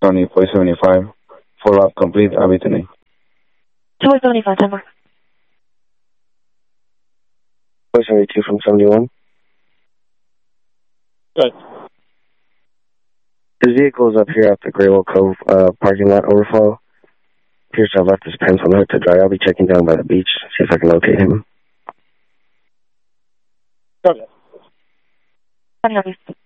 Tony, 475. Follow-up complete, Abitani. 475, timer. 472 from 71. Good. His vehicle is up here at the Graywell Cove parking lot overflow. Appears to have left his pants on the hook to dry. I'll be checking down by the beach, see if I can locate him. Okay. Tony,